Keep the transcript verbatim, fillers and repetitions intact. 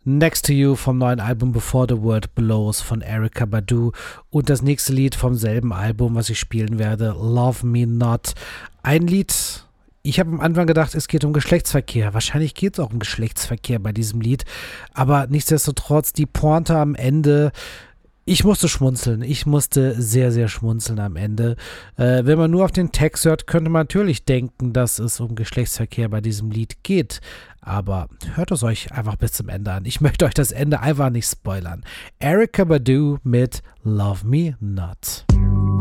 Next to You vom neuen Album Before the World Blows von Erykah Badu und das nächste Lied vom selben Album, was ich spielen werde, Love Me Not. Ein Lied, ich habe am Anfang gedacht, es geht um Geschlechtsverkehr. Wahrscheinlich geht es auch um Geschlechtsverkehr bei diesem Lied, aber nichtsdestotrotz die Pointe am Ende. Ich musste schmunzeln. Ich musste sehr, sehr schmunzeln am Ende. Äh, wenn man nur auf den Text hört, könnte man natürlich denken, dass es um Geschlechtsverkehr bei diesem Lied geht. Aber hört es euch einfach bis zum Ende an. Ich möchte euch das Ende einfach nicht spoilern. Erykah Badu mit Love Me Not.